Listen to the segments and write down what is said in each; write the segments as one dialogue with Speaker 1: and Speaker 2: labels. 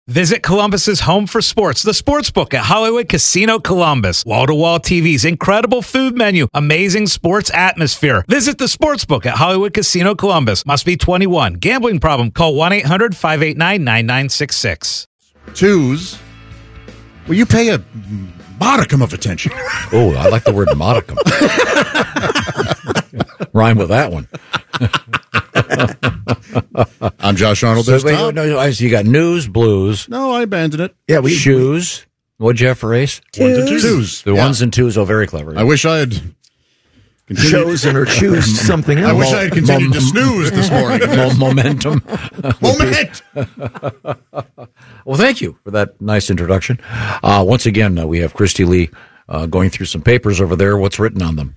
Speaker 1: Visit Columbus's home for sports, the Sportsbook at Hollywood Casino Columbus. Wall-to-wall TVs, incredible food menu, amazing sports atmosphere. Visit the Sportsbook at Hollywood Casino Columbus. Must be 21. Gambling problem? Call 1-800-589-9966.
Speaker 2: Twos. Well, you pay a modicum of attention.
Speaker 3: Oh, I like the word modicum. Rhyme with that one.
Speaker 2: I'm Josh Arnold.
Speaker 3: So, you got news, blues.
Speaker 2: No, I abandoned it.
Speaker 3: Yeah, shoes. What'd you have for ace?
Speaker 2: Ones and twos.
Speaker 3: The ones and twos. Oh, very clever.
Speaker 2: I wish I had
Speaker 4: chosen or choose something else.
Speaker 2: I wish I had continued to snooze this morning.
Speaker 3: Momentum.
Speaker 2: Moment.
Speaker 3: Well, thank you for that nice introduction. Once again, we have Christy Lee going through some papers over there. What's written on them?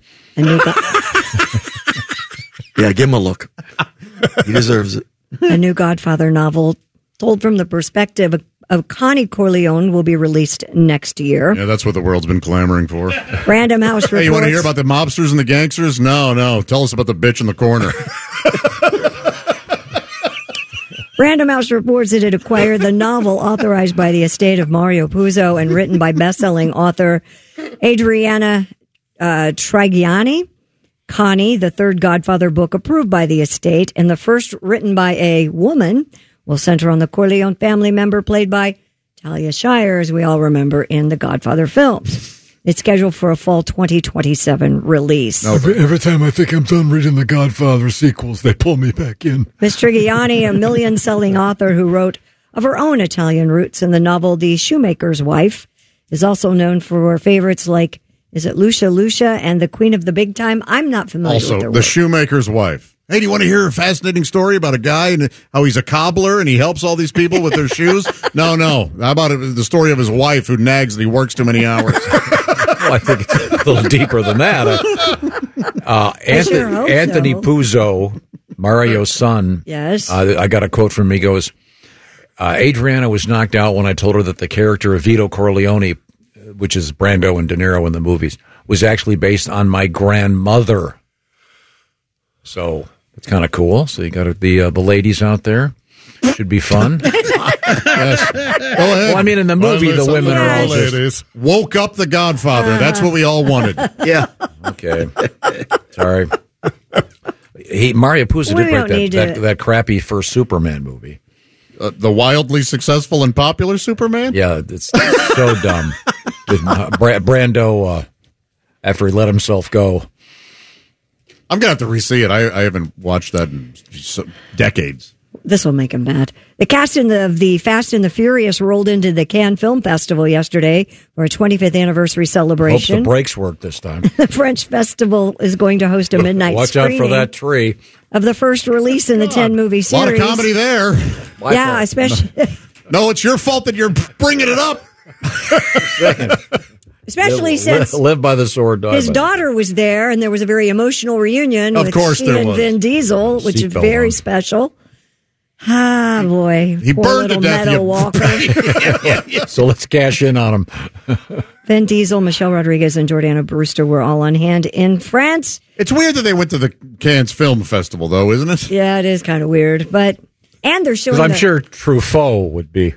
Speaker 4: Yeah, give him a look. He deserves it.
Speaker 5: A new Godfather novel told from the perspective of Connie Corleone will be released next year.
Speaker 2: Yeah, that's what the world's been clamoring for.
Speaker 5: Random House reports.
Speaker 2: Hey, you want to hear about the mobsters and the gangsters? No. Tell us about the bitch in the corner.
Speaker 5: Random House reports that it acquired the novel authorized by the estate of Mario Puzo and written by best-selling author Adriana Trigiani. Connie, the third Godfather book approved by the estate, and the first written by a woman, will center on the Corleone family member played by Talia Shire, as we all remember in the Godfather films. It's scheduled for a fall 2027 release.
Speaker 6: Every time I think I'm done reading the Godfather sequels, they pull me back in.
Speaker 5: Ms. Trigiani, a million-selling author who wrote of her own Italian roots in the novel The Shoemaker's Wife, is also known for her favorites like is it Lucia and the Queen of the Big Time? I'm not familiar with her
Speaker 2: Also, The
Speaker 5: work.
Speaker 2: Shoemaker's Wife. Hey, do you want to hear a fascinating story about a guy and how he's a cobbler and he helps all these people with their shoes? No. How about the story of his wife who nags that he works too many hours?
Speaker 3: Well, I think it's a little deeper than that. Anthony Puzo, Mario's son.
Speaker 5: Yes.
Speaker 3: I got a quote from him. He goes, Adriana was knocked out when I told her that the character of Vito Corleone, which is Brando and De Niro in the movies, was actually based on my grandmother. So it's kind of cool. So you got the ladies out there. Should be fun.
Speaker 2: Yes. Go ahead.
Speaker 3: Well, I mean, in the movie, the women are all just
Speaker 2: woke up the Godfather. That's what we all wanted.
Speaker 4: Yeah.
Speaker 3: Okay. Sorry. Mario Puzo
Speaker 5: We
Speaker 3: did
Speaker 5: don't need
Speaker 3: break
Speaker 5: to-
Speaker 3: that crappy first Superman movie.
Speaker 2: The wildly successful and popular Superman?
Speaker 3: Yeah, it's so dumb. With Brando, after he let himself go.
Speaker 2: I'm going to have to re-see it. I haven't watched that in decades.
Speaker 5: This will make him mad. The cast of the Fast and the Furious rolled into the Cannes Film Festival yesterday for a 25th anniversary
Speaker 3: Hope
Speaker 5: celebration.
Speaker 3: the brakes work this time.
Speaker 5: The French festival is going to host a midnight
Speaker 3: Watch out
Speaker 5: screening
Speaker 3: for that tree.
Speaker 5: of the first release in the 10-movie
Speaker 2: A
Speaker 5: series.
Speaker 2: lot of comedy there.
Speaker 5: Yeah, especially
Speaker 2: No, it's your fault that you're bringing it up.
Speaker 5: since
Speaker 3: Live by the sword, die
Speaker 5: his
Speaker 3: by
Speaker 5: daughter was there, and there was a very emotional reunion
Speaker 2: Of
Speaker 5: with
Speaker 2: course
Speaker 5: she
Speaker 2: there
Speaker 5: and
Speaker 2: was.
Speaker 5: Vin Diesel, which is
Speaker 3: Seatbelt
Speaker 5: very
Speaker 3: on.
Speaker 5: special. Ah, boy.
Speaker 2: He
Speaker 5: Poor
Speaker 2: burned to
Speaker 5: little
Speaker 2: death,
Speaker 5: Meadow
Speaker 2: you-
Speaker 5: Walker.
Speaker 3: So let's cash in on him.
Speaker 5: Vin Diesel, Michelle Rodriguez, and Jordana Brewster were all on hand in France.
Speaker 2: It's weird that they went to the Cannes Film Festival, though, isn't it?
Speaker 5: Yeah, it is kind of weird, but and they're showing.
Speaker 3: Because I'm sure Truffaut would be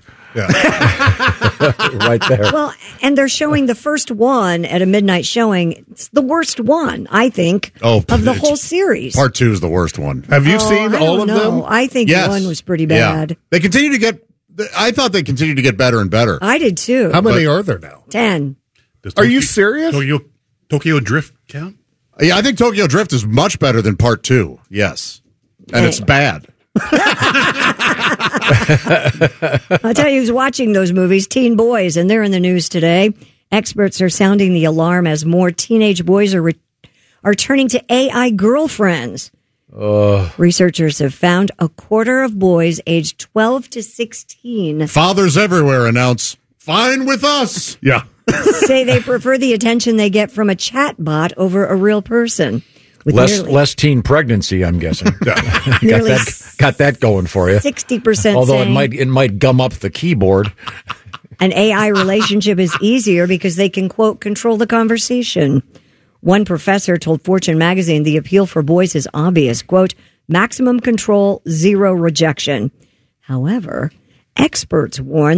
Speaker 3: right there.
Speaker 5: Well, and they're showing the first one at a midnight showing. It's the worst one, I think, of the whole series.
Speaker 2: Part 2 is the worst one.
Speaker 7: Have you seen
Speaker 5: I
Speaker 7: all
Speaker 5: don't
Speaker 7: of
Speaker 5: know.
Speaker 7: them?
Speaker 5: I think
Speaker 2: Yes.
Speaker 5: one was pretty
Speaker 2: Yeah.
Speaker 5: bad.
Speaker 2: They continue to get. I thought they continued to get better and better.
Speaker 5: I did too.
Speaker 7: How many are there now?
Speaker 5: 10.
Speaker 7: Are you serious?
Speaker 8: Tokyo Drift count?
Speaker 2: Yeah, I think Tokyo Drift is much better than Part 2. Yes, and it's bad.
Speaker 5: I'll tell you who's watching those movies, teen boys, and they're in the news today. Experts are sounding the alarm as more teenage boys are turning to AI girlfriends. Researchers have found a quarter of boys aged 12 to 16
Speaker 2: Fathers everywhere announce, "Fine with us."
Speaker 7: Yeah.
Speaker 5: say they prefer the attention they get from a chat bot over a real person. With
Speaker 3: Less teen pregnancy, I'm guessing.
Speaker 5: nearly
Speaker 3: got that going for you.
Speaker 5: 60%
Speaker 3: Although
Speaker 5: saying
Speaker 3: it might gum up the keyboard.
Speaker 5: an AI relationship is easier because they can, quote, control the conversation. One professor told Fortune magazine the appeal for boys is obvious, quote, maximum control, zero rejection. However, experts warn